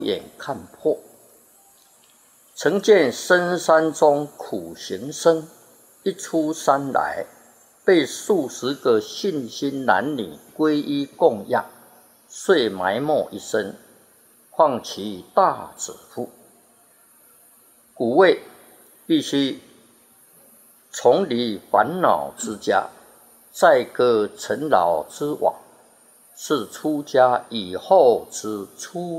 眼看破。曾见深山中苦行僧，一出山来，被数十个信心男女皈依供养，遂埋没一生，况其大指乎？故谓必须从离烦恼之家，载歌尘劳之往，是出家以后之出